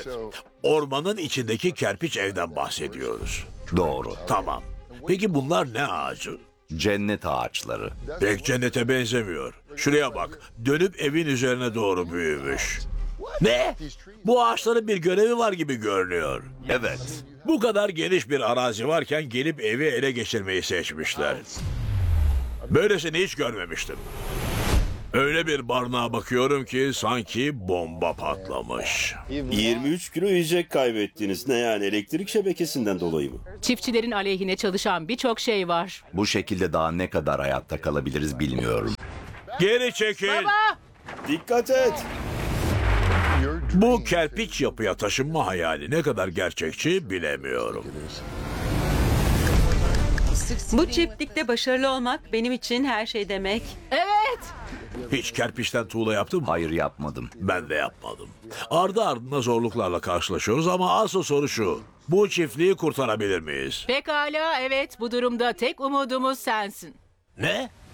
Evet. Ormanın içindeki kerpiç evden bahsediyoruz. Doğru. Tamam. Peki bunlar ne ağacı? Cennet ağaçları. Pek cennete benzemiyor. Şuraya bak. Dönüp evin üzerine doğru büyümüş. Ne? Bu ağaçların bir görevi var gibi görünüyor. Evet. Bu kadar geniş bir arazi varken gelip evi ele geçirmeyi seçmişler. Böylesini hiç görmemiştim. Öyle bir barınağa bakıyorum ki sanki bomba patlamış. 23 kilo yiyecek kaybettiniz. Ne yani, elektrik şebekesinden dolayı mı? Çiftçilerin aleyhine çalışan birçok şey var. Bu şekilde daha ne kadar hayatta kalabiliriz bilmiyorum. Geri çekil. Baba! Dikkat et! Bu kerpiç yapıya taşınma hayali ne kadar gerçekçi bilemiyorum. Bu çiftlikte başarılı olmak benim için her şey demek. Evet! Hiç kerpiçten tuğla yaptın mı? Hayır, yapmadım. Ben de yapmadım. Ardı ardına zorluklarla karşılaşıyoruz ama asıl soru şu. Bu çiftliği kurtarabilir miyiz? Pekala, evet, bu durumda tek umudumuz sensin. Ne?